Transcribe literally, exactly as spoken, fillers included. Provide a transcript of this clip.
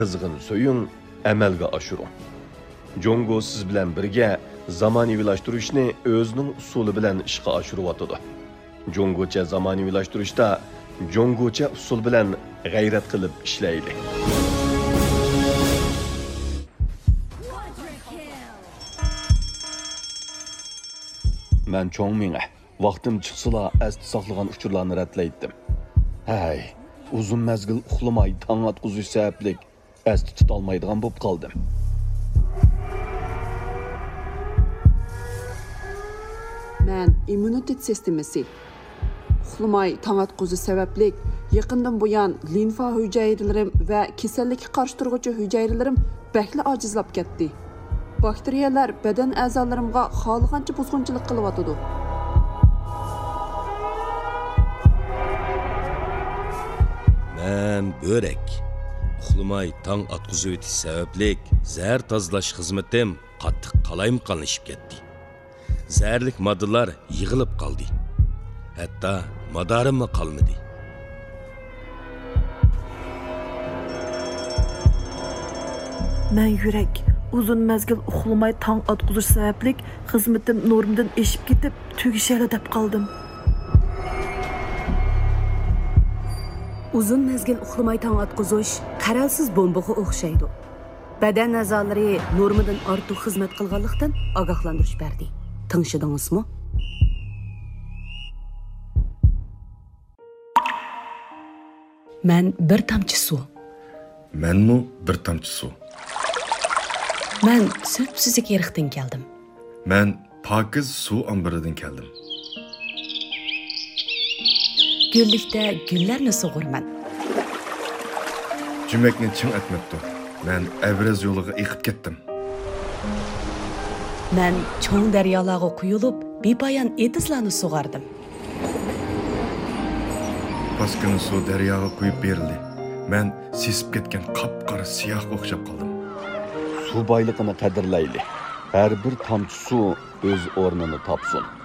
Qizg'in so'ying, amalga oshiring. Jongo siz bilan birga zamonaviylashtirishni o'zining usuli bilan ishga oshiryotdi. Jongocha zamonaviylashtirishda jongocha usul bilan g'ayrat qilib ishlaydi. Men cho'ng menga vaqtim chiqsala asti saqlagan uchurlarni ratlaydim. Hay, uzun mezgil uxlamay tong atquzish sababli asti tutolmaydigan bo'lib qoldim. Men immunitet sistemasi uxlamay tong atquzish sababli yaqindan buyon limfa hujayralarim va kasallikka qarshi turuvchi hujayralarim bakli ojizlab ketdi. Bakteriyalar badan a'zolarimga xohlagancha buzg'unchilik qilyotdi. Men börek. Uxlamay tong atquzish o'tish sababli zahar tozalash xizmatim qattiq qalayimqanlashib ketdi. Zaharlik moddalar yig'ilib qoldi. Hatto madarimmi qolmadi. Men yurak uzun mezgil uxlamay tong atquzish sababli xizmatim normdan eshib ketib, tugishali deb qoldim. Uzun mezgil uxlamay tong atquzish qaralsiz bombaga o'xshaydi. Badan a'zolari normadan ortiq xizmat qilganlikdan ogohlantirish berdi. Tinglashadingizmi? Men bir tomchi suv. Menmi bir tomchi suv. Men Sötpsizlik yeriqdan keldim. Men pokiz suv ombiridan keldim. Güllikdə güllərni sug'urman. Cüməkni çim etmepti. Men Evraz yoluga eqib ketdim. Men cho'ng daryolarga quyilib, bepoyon etizlarni sug'ardim. Paskini suv daryoga quyib berildi. Men sesib ketgan qop-qora siyohga o'xshab qoldim. Suv boyligini qadrlayli. Har bir tomchi suv o'z o'rnini topsin.